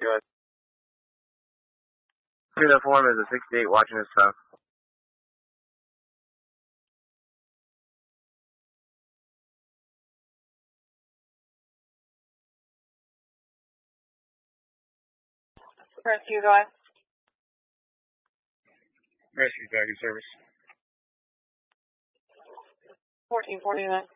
Good. The form is a 68 watching his stuff. Rescue guy. Rescue package service. 1449.